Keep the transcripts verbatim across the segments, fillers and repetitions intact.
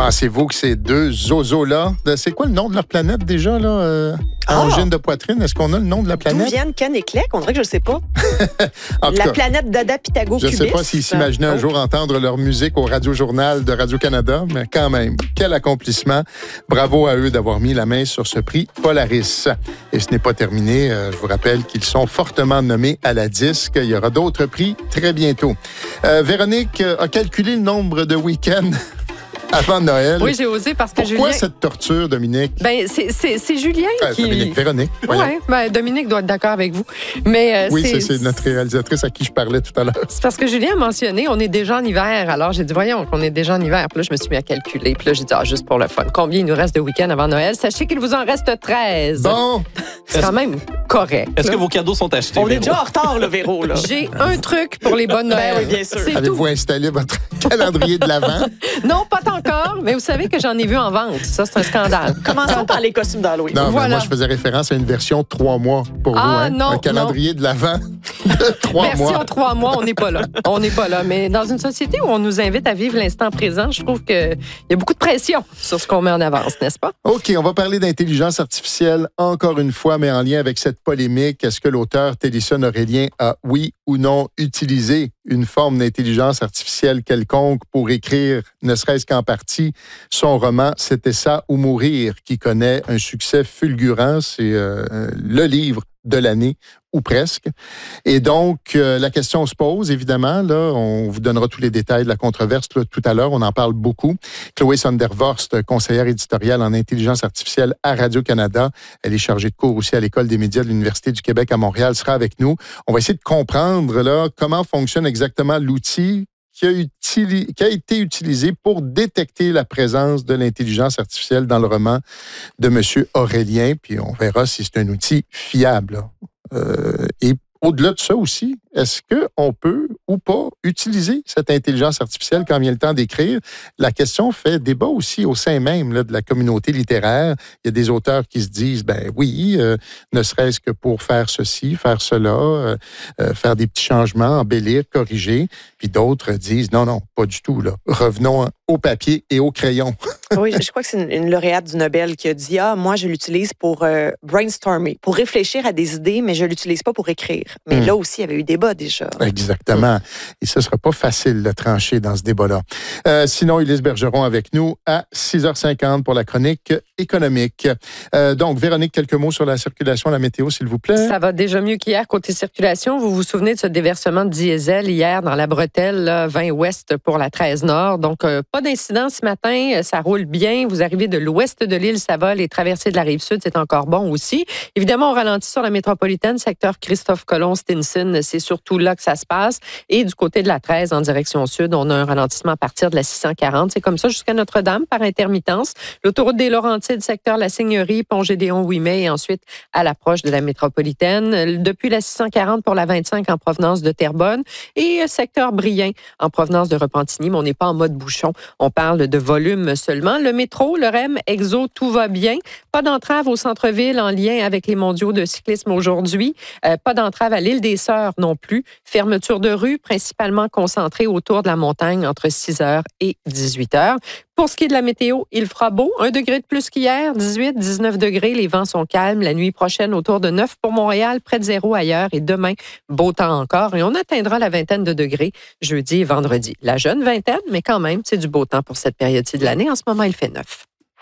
Pensez-vous que ces deux zozos-là, c'est quoi le nom de leur planète déjà, là? Euh, Ah! Angine de poitrine, est-ce qu'on a le nom de la D'où planète? viennent Ken et Clec? On dirait que je ne sais pas. En tout La cas, planète Dada Pythago je ne Cubis. sais pas s'ils s'imaginaient un jour entendre leur musique au Radio-Journal de Radio-Canada, mais quand même, quel accomplissement. Bravo à eux d'avoir mis la main sur ce prix Polaris. Et ce n'est pas terminé. Euh, je vous rappelle qu'ils sont fortement nommés à la disque. Il y aura d'autres prix très bientôt. Euh, Véronique a calculé le nombre de week-ends avant Noël. Oui, j'ai osé parce que Pourquoi Julien... cette torture, Dominique? Ben, c'est, c'est, c'est Julien Euh, qui... Dominique, Véronique. Oui, voyons. ben, Dominique doit être d'accord avec vous. Mais, euh, Oui, c'est, c'est, c'est notre réalisatrice à qui je parlais tout à l'heure. c'est parce que Julien a mentionné, on est déjà en hiver. Alors, j'ai dit, voyons, qu'on est déjà en hiver. Puis là, je me suis mis à calculer. Puis là, j'ai dit, ah, juste pour le fun. Combien il nous reste de week-ends avant Noël? Sachez qu'il vous en reste treize. Bon, C'est quand même correct. Est-ce là. que vos cadeaux sont achetés? On est Véro? déjà en retard, le Véro. Là. J'ai un truc pour les bonnes Noël. Ben oui, bien sûr. C'est avez-vous tout. installé votre calendrier de l'Avent? Non, pas encore, mais vous savez que j'en ai vu en vente. Ça, c'est un scandale. Commençons par les costumes d'Halloween. Non, mais Voilà. moi, je faisais référence à une version trois mois pour Ah, vous. Hein? non, Un calendrier de l'Avent de trois Version mois. trois mois, on n'est pas là. On n'est pas là. Mais dans une société où on nous invite à vivre l'instant présent, je trouve qu'il y a beaucoup de pression sur ce qu'on met en avance, n'est-ce pas? OK, on va parler d'intelligence artificielle encore une fois, mais en lien avec cette polémique. Est-ce que l'auteur Télison Aurélien a, oui ou non, utilisé une forme d'intelligence artificielle quelconque pour écrire, ne serait-ce qu'en partie, son roman « C'était ça ou mourir », qui connaît un succès fulgurant. C'est euh, le livre de l'année, ou presque. Et donc, euh, la question se pose, évidemment. Là, on vous donnera tous les détails de la controverse là, tout à l'heure. On en parle beaucoup. Chloé Sondervorst, conseillère éditoriale en intelligence artificielle à Radio-Canada. Elle est chargée de cours aussi à l'École des médias de l'Université du Québec à Montréal, sera avec nous. On va essayer de comprendre là, comment fonctionne exactement l'outil qui a, utili- qui a été utilisé pour détecter la présence de l'intelligence artificielle dans le roman de M. Aurélien. Puis on verra si c'est un outil fiable. Là. Euh, et au-delà de ça aussi, est-ce qu'on peut ou pas utiliser cette intelligence artificielle quand vient le temps d'écrire? La question fait débat aussi au sein même là, de la communauté littéraire. Il y a des auteurs qui se disent, ben oui, euh, ne serait-ce que pour faire ceci, faire cela, euh, euh, faire des petits changements, embellir, corriger. Puis d'autres disent, non, non, pas du tout. Là. Revenons au papier et au crayon. Oui, je crois que c'est une, une lauréate du Nobel qui a dit, ah, moi, je l'utilise pour euh, brainstormer, pour réfléchir à des idées, mais je l'utilise pas pour écrire. Mais Mm. là aussi, il y avait eu débat déjà. Exactement. Et ce ne sera pas facile de trancher dans ce débat-là. Euh, sinon, Ulysse Bergeron avec nous à six heures cinquante pour la chronique économique. Euh, donc, Véronique, quelques mots sur la circulation, la météo, s'il vous plaît. Ça va déjà mieux qu'hier côté circulation. Vous vous souvenez de ce déversement de diesel hier dans la bretelle, là, vingt ouest pour la treize nord. Donc, euh, pas d'incident ce matin. Ça roule bien. Vous arrivez de l'ouest de l'île, ça va. Les traversées de la rive sud, c'est encore bon aussi. Évidemment, on ralentit sur la métropolitaine, secteur Christophe-Colomb-Stinson. C'est surtout là que ça se passe. Et du côté de la treize, en direction sud, on a un ralentissement à partir de la six cent quarante. C'est comme ça jusqu'à Notre-Dame par intermittence. L'autoroute des Laurentides, secteur La Seigneurie, Pont-Gédéon-Ouimet et ensuite à l'approche de la métropolitaine. Depuis la six cent quarante pour la vingt-cinq en provenance de Terrebonne et secteur Brien en provenance de Repentigny. Mais on n'est pas en mode bouchon. On parle de volume seulement. Le métro, le R E M, Exo, tout va bien. Pas d'entrave au centre-ville en lien avec les mondiaux de cyclisme aujourd'hui. Euh, pas d'entrave à l'île des Sœurs non plus. Fermeture de rue, principalement concentrée autour de la montagne entre six heures et dix-huit heures. Pour ce qui est de la météo, il fera beau. Un degré de plus qu'hier, dix-huit, dix-neuf degrés. Les vents sont calmes. La nuit prochaine, autour de neuf pour Montréal, près de zéro ailleurs. Et demain, beau temps encore. Et on atteindra la vingtaine de degrés jeudi et vendredi. La jeune vingtaine, mais quand même, c'est du beau temps pour cette période-ci de l'année. En ce moment, il fait neuf.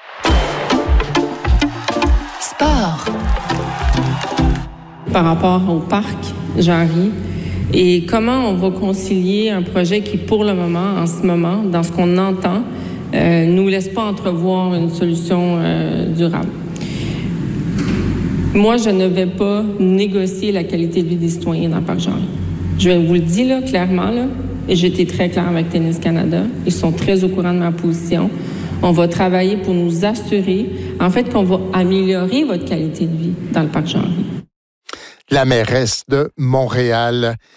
Sport. Par rapport au parc Jarry et comment on va concilier un projet qui, pour le moment, en ce moment, dans ce qu'on entend, euh, nous laisse pas entrevoir une solution euh, durable. Moi, je ne vais pas négocier la qualité de vie des citoyens dans le parc Jarry. Je vais vous le dire là, clairement, là, et j'ai été très claire avec Tennis Canada. Ils sont très au courant de ma position. On va travailler pour nous assurer, en fait, qu'on va améliorer votre qualité de vie dans le parc Jarry. La mairesse de Montréal.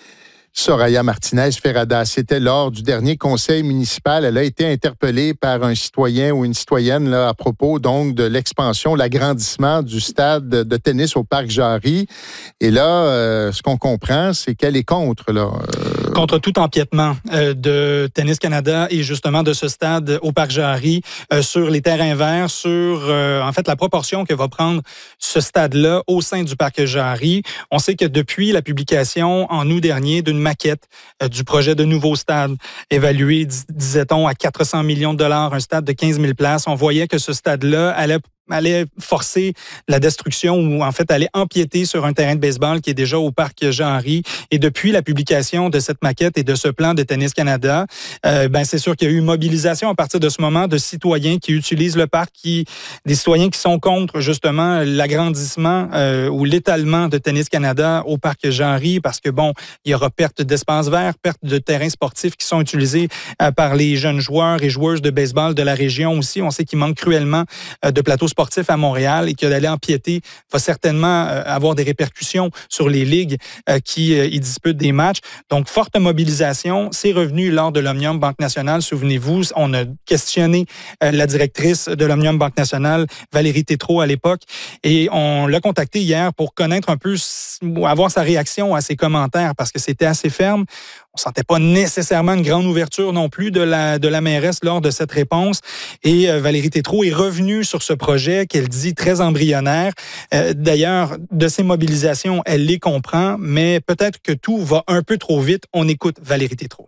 Soraya Martinez-Ferrada, c'était lors du dernier conseil municipal. Elle a été interpellée par un citoyen ou une citoyenne là, à propos donc de l'expansion, l'agrandissement du stade de tennis au Parc Jarry. Et là, euh, ce qu'on comprend, c'est qu'elle est contre. Là. Euh... Contre tout empiètement euh, de Tennis Canada et justement de ce stade au Parc Jarry euh, sur les terrains verts, sur euh, en fait la proportion que va prendre ce stade-là au sein du Parc Jarry. On sait que depuis la publication en août dernier d'une maquette euh, du projet de nouveau stade, évalué, dis- disait-on, à quatre cents millions de dollars, un stade de quinze mille places, on voyait que ce stade-là allait allait forcer la destruction ou en fait allait empiéter sur un terrain de baseball qui est déjà au Parc Jarry. Et depuis la publication de cette maquette et de ce plan de Tennis Canada, euh, ben c'est sûr qu'il y a eu une mobilisation à partir de ce moment de citoyens qui utilisent le parc, qui des citoyens qui sont contre justement l'agrandissement euh, ou l'étalement de Tennis Canada au Parc Jarry parce que bon, il y aura perte d'espace vert, perte de terrains sportifs qui sont utilisés euh, par les jeunes joueurs et joueuses de baseball de la région aussi. On sait qu'il manque cruellement euh, de plateaux sportifs à Montréal et que d'aller empiéter va certainement euh, avoir des répercussions sur les ligues euh, qui euh, y disputent des matchs. Donc, forte mobilisation. C'est revenu lors de l'Omnium Banque Nationale. Souvenez-vous, on a questionné euh, la directrice de l'Omnium Banque Nationale, Valérie Tétrault, à l'époque, et on l'a contactée hier pour connaître un peu, avoir sa réaction à ses commentaires parce que c'était assez ferme. On ne sentait pas nécessairement une grande ouverture non plus de la, de la mairesse lors de cette réponse. Et euh, Valérie Tétrault est revenue sur ce projet qu'elle dit très embryonnaire. Euh, d'ailleurs, de ces mobilisations, elle les comprend, mais peut-être que tout va un peu trop vite. On écoute Valérie Tétrault.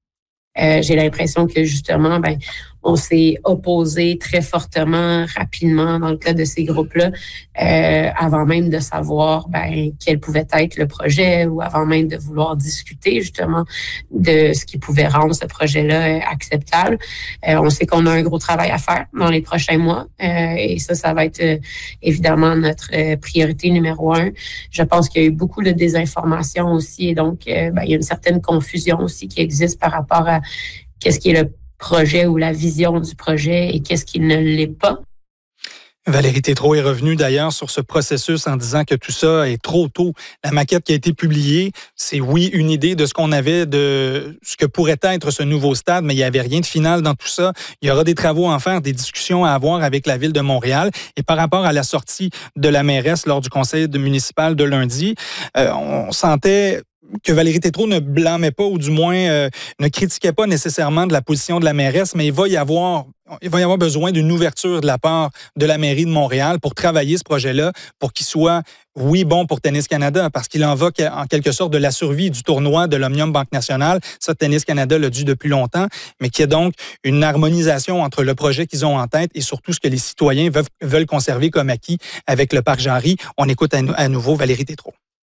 Euh, j'ai l'impression que justement, ben, on s'est opposé très fortement, rapidement dans le cas de ces groupes-là, euh, avant même de savoir ben, quel pouvait être le projet ou avant même de vouloir discuter justement de ce qui pouvait rendre ce projet-là acceptable. Euh, on sait qu'on a un gros travail à faire dans les prochains mois euh, et ça, ça va être euh, évidemment notre euh, priorité numéro un. Je pense qu'il y a eu beaucoup de désinformation aussi et donc euh, ben, il y a une certaine confusion aussi qui existe par rapport à qu'est-ce qui est le projet ou la vision du projet et qu'est-ce qui ne l'est pas. Valérie Tétrault est revenue d'ailleurs sur ce processus en disant que tout ça est trop tôt. La maquette qui a été publiée, c'est oui une idée de ce qu'on avait, de ce que pourrait être ce nouveau stade, mais il n'y avait rien de final dans tout ça. Il y aura des travaux à en faire, des discussions à avoir avec la Ville de Montréal. Et par rapport à la sortie de la mairesse lors du conseil municipal de lundi, euh, on sentait que Valérie Tétrault ne blâmait pas ou du moins euh, ne critiquait pas nécessairement de la position de la mairesse, mais il va y avoir il va y avoir besoin d'une ouverture de la part de la mairie de Montréal pour travailler ce projet-là, pour qu'il soit, oui, bon pour Tennis Canada, parce qu'il en va en quelque sorte de la survie du tournoi de l'Omnium Banque Nationale. Ça, Tennis Canada l'a dit depuis longtemps, mais qu'il y a donc une harmonisation entre le projet qu'ils ont en tête et surtout ce que les citoyens veulent, veulent conserver comme acquis avec le Parc Jarry. On écoute à, à nouveau Valérie Tétrault.